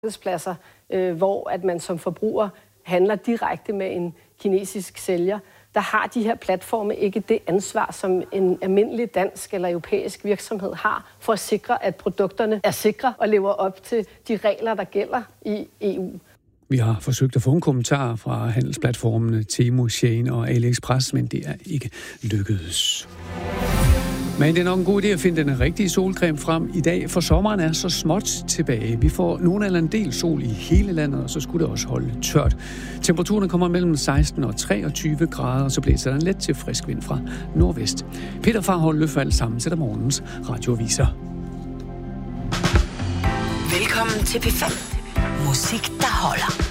markedspladser, hvor at man som forbruger handler direkte med en kinesisk sælger, der har de her platforme ikke det ansvar, som en almindelig dansk eller europæisk virksomhed har, for at sikre, at produkterne er sikre og lever op til de regler, der gælder i EU. Vi har forsøgt at få en kommentar fra handelsplatformene Temu, Shein og AliExpress, men det er ikke lykkedes. Men det er nok en god idé at finde den rigtige solcreme frem i dag, for sommeren er så småt tilbage. Vi får nogen eller en del sol i hele landet, og så skulle det også holde tørt. Temperaturen kommer mellem 16 og 23 grader, og så blæser der en let til frisk vind fra nordvest. Peter Farhold Løfald sammensætter morgens radioaviser. Velkommen til P5. Musik, der holder.